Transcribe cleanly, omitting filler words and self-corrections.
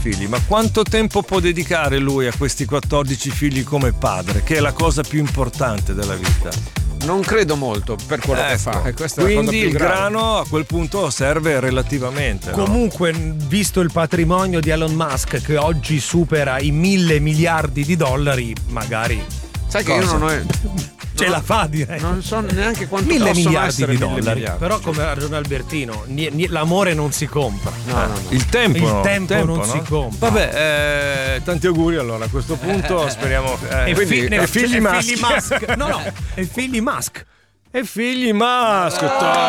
figli, ma quanto tempo può dedicare lui a questi 14 figli come padre, che è la cosa più importante della vita? Non credo molto per quello che fa. E questa quindi è la cosa più il grave. grano a quel punto serve relativamente. Comunque, visto il patrimonio di Elon Musk che oggi supera i 1.000 miliardi di dollari, magari. Sai che io non ho. Ce la fa, direi. Non so neanche quanto 1.000 possono miliardi essere di 1.000 dollari. miliardi. Però, come ha ragione Albertino, l'amore non si compra. No. Il tempo non si compra. Vabbè, tanti auguri allora a questo punto, speriamo. E figli maschi. No, e figli Musk. E figli Musk.